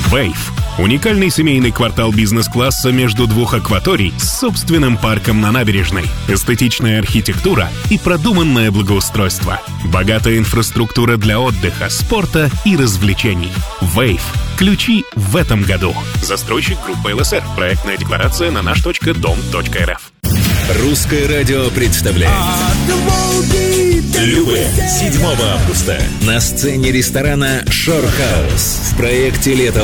Вейв – уникальный семейный квартал бизнес-класса между двух акваторий с собственным парком на набережной, эстетичная архитектура и продуманное благоустройство, богатая инфраструктура для отдыха, спорта и развлечений. Вейв. Ключи в этом году. Застройщик группа ЛСР. Проектная декларация на наш.дом.рф. Русское радио представляет Любэ 7 августа на сцене ресторана «Шорхаус» в проекте «Лето